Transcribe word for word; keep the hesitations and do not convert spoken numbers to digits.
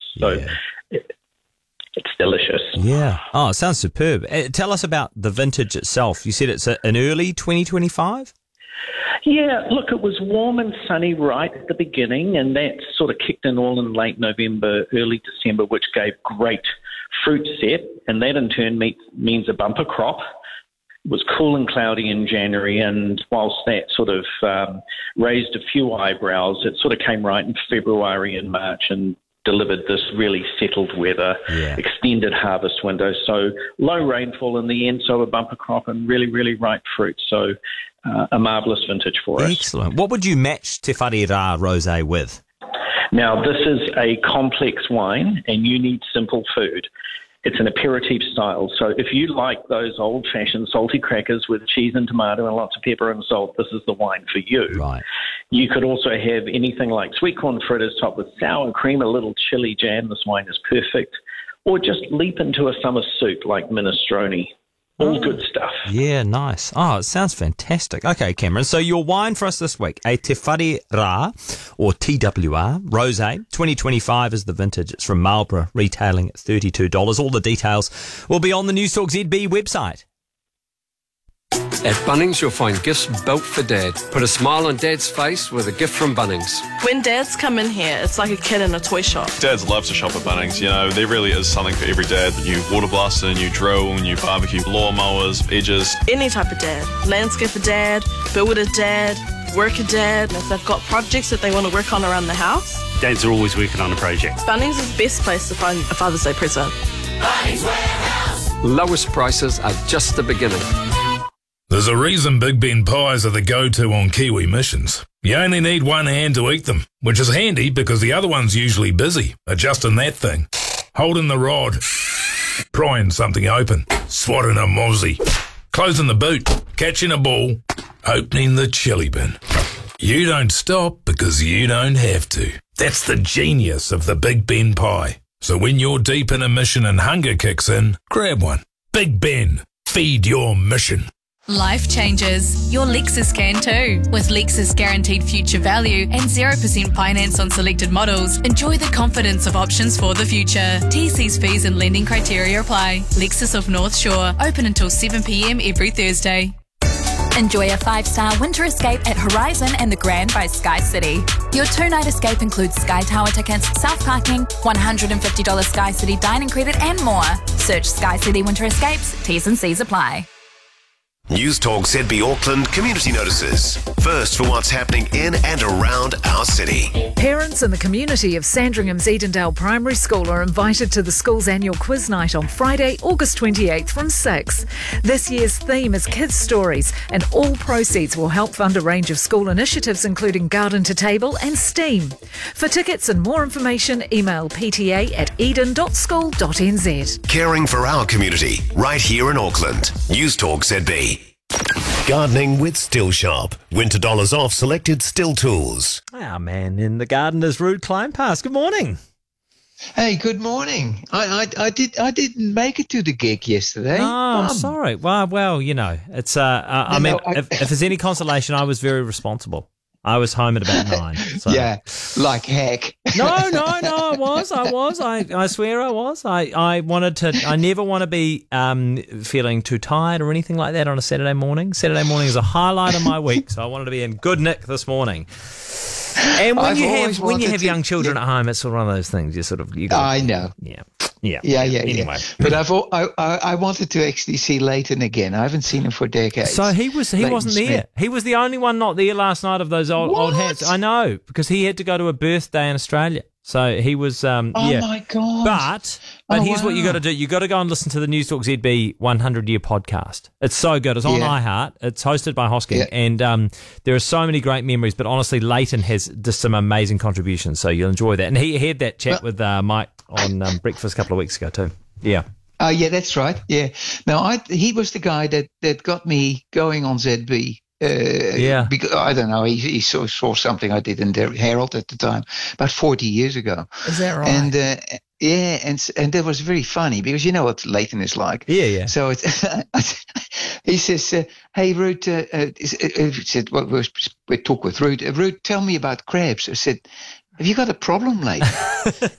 So Yeah. it, it's delicious. Yeah. Oh, it sounds superb. Uh, tell us about the vintage itself. You said it's a, an early twenty twenty-five? Yeah, look, it was warm and sunny right at the beginning, and that sort of kicked in all in late November, early December, which gave great fruit set, and that in turn meet, means a bumper crop. It was cool and cloudy in January, and whilst that sort of um, raised a few eyebrows, it sort of came right in February and March and delivered this really settled weather, Yeah. extended harvest window. So low rainfall in the end, so a bumper crop and really, really ripe fruit. So uh, a marvellous vintage for us. Excellent. What would you match Te Whare Rā Rosé with? Now, this is a complex wine, and you need simple food. It's an aperitif style. So if you like those old-fashioned salty crackers with cheese and tomato and lots of pepper and salt, this is the wine for you. Right. You could also have anything like sweet corn fritters topped with sour cream, a little chili jam. This wine is perfect. Or just leap into a summer soup like minestrone. All good stuff. Yeah, nice. Oh, it sounds fantastic. Okay, Cameron, so your wine for us this week, a Te Whare Rā, or T W R, Rosé, twenty twenty-five is the vintage. It's from Marlborough, retailing at thirty-two dollars. All the details will be on the Newstalk Z B website. At Bunnings, you'll find gifts built for Dad. Put a smile on Dad's face with a gift from Bunnings. When dads come in here, it's like a kid in a toy shop. Dads love to shop at Bunnings. You know, there really is something for every dad. New water blaster, new drill, new barbecue lawnmowers, edges. Any type of dad. Landscaper dad, builder dad, worker dad. If they've got projects that they want to work on around the house, Dads are always working on a project. Bunnings is the best place to find a Father's Day present. Bunnings Warehouse. Lowest prices are just the beginning. There's a reason Big Ben pies are the go-to on Kiwi missions. You only need one hand to eat them, which is handy because the other one's usually busy adjusting that thing, holding the rod, prying something open, swatting a mozzie, closing the boot, catching a ball, opening the chili bin. You don't stop because you don't have to. That's the genius of the Big Ben pie. So when you're deep in a mission and hunger kicks in, grab one. Big Ben, feed your mission. Life changes. Your Lexus can too. With Lexus Guaranteed Future Value and zero percent finance on selected models, enjoy the confidence of options for the future. T C's fees and lending criteria apply. Lexus of North Shore. Open until seven p m every Thursday. Enjoy a five-star winter escape at Horizon and the Grand by Sky City. Your two-night escape includes Sky Tower tickets, self-parking, one hundred fifty dollars Sky City dining credit and more. Search Sky City Winter Escapes. T's and C's apply. Newstalk Z B Auckland community notices. First for what's happening in and around our city. Parents in the community of Sandringham's Edendale Primary School are invited to the school's annual quiz night on Friday, August twenty-eighth from six. This year's theme is Kids Stories, and all proceeds will help fund a range of school initiatives including Garden to Table and STEAM. For tickets and more information, email p t a at eden dot school dot n z. Caring for our community, right here in Auckland. Newstalk Z B. Gardening with Still Sharp. Winter dollars off selected Still tools. Our man in the garden is Rude Kleinpass. Good morning. Hey, good morning. I, I I did I didn't make it to the gig yesterday. Oh, I'm Um, sorry. Well, well, you know, it's. Uh, uh, I No, mean, no, I- if, if there's any consolation, I was very responsible. I was home at about nine. So. Yeah, like heck. No, no, no. I was. I was. I, I swear I was. I, I wanted to. I never want to be um, feeling too tired or anything like that on a Saturday morning. Saturday morning is a highlight of my week, so I wanted to be in good nick this morning. And when I've you have always when you wanted have to- young children yeah. at home, it's sort of one of those things. You sort of you. Gotta, I know. Yeah. Yeah. Yeah, yeah, Anyway. yeah. But I've al- I, I I wanted to actually see Leighton again. I haven't seen him for decades. So he was he Leighton wasn't Smith. there. He was the only one not there last night of those old old What? hats. I know, because he had to go to a birthday in Australia. So he was um Oh yeah. my God. But but Oh, here's what you wow. got to do. You got to go and listen to the Newstalk Z B one hundred year podcast. It's so good. It's on Yeah. iHeart. It's hosted by Hosking, Yeah. and um there are so many great memories. But honestly, Leighton has just some amazing contributions. So you'll enjoy that. And he had that chat Well- with uh, Mike on um, breakfast a couple of weeks ago too. Yeah. Oh, yeah, that's right. Yeah. Now, I he was the guy that, that got me going on Z B. Uh, Yeah. Because, I don't know. He, he saw, saw something I did in the Herald at the time, about forty years ago. Is that right? And uh, yeah, and s- and that was very funny because you know what Leighton is like. Yeah, yeah. So it, he says, uh, "Hey, Ruud," uh, uh, he said, "Well, we we talk with Ruud. Uh, Ruud, tell me about crabs." I said, "Have you got a problem, Leighton?"